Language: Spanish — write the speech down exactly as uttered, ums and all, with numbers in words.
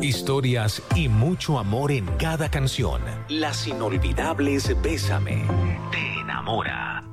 Historias y mucho amor en cada canción. Las inolvidables Bésame te enamora.